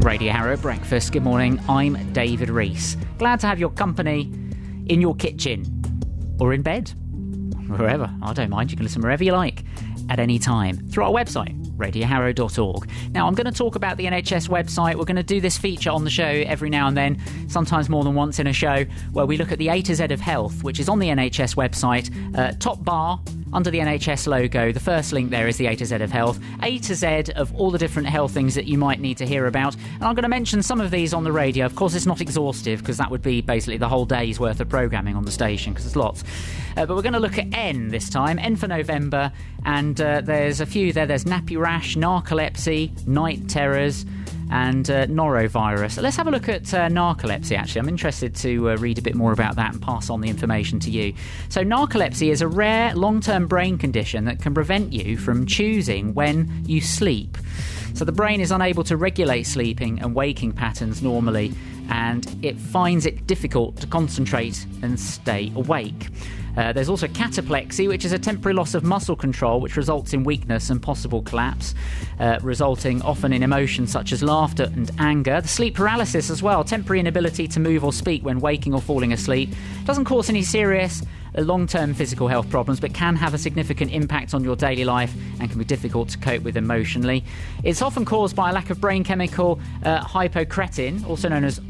Radio Harrow Breakfast. Good morning, I'm David Rees. Glad to have your company in your kitchen or in bed, wherever. I don't mind, you can listen wherever you like at any time through our website, radioharrow.org. Now, I'm going to talk about the NHS website. We're going to do this feature on the show every now and then, sometimes more than once in a show, where we look at the A to Z of health, which is on the NHS website, top bar under the NHS logo. The first link there is the A to Z of health. A to Z of all the different health things that you might need to hear about. And I'm going to mention some of these on the radio. Of course, it's not exhaustive, because that would be basically the whole day's worth of programming on the station, because there's lots. But we're going to look at N this time, N for November, and there's a few there. There's nappy rash, narcolepsy, night terrors, and norovirus. Let's have a look at narcolepsy, actually. I'm interested to read a bit more about that and pass on the information to you. So narcolepsy is a rare long-term brain condition that can prevent you from choosing when you sleep. So the brain is unable to regulate sleeping and waking patterns normally, and it finds it difficult to concentrate and stay awake. There's also cataplexy, which is a temporary loss of muscle control, which results in weakness and possible collapse, resulting often in emotions such as laughter and anger. The sleep paralysis as well, temporary inability to move or speak when waking or falling asleep. Doesn't cause any serious long-term physical health problems, but can have a significant impact on your daily life and can be difficult to cope with emotionally. It's often caused by a lack of brain chemical hypocretin, also known as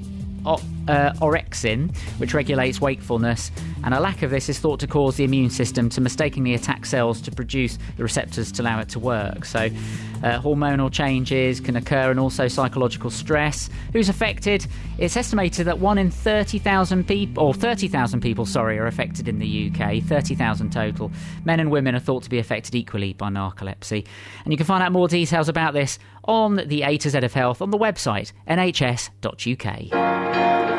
orexin, which regulates wakefulness, and a lack of this is thought to cause the immune system to mistakenly attack cells to produce the receptors to allow it to work. So hormonal changes can occur, and also psychological stress. Who's affected? It's estimated that 1 in 30,000 people, or 30,000 people, are affected in the UK, 30,000 total. Men and women are thought to be affected equally by narcolepsy. And you can find out more details about this on the A to Z of Health on the website, nhs.uk.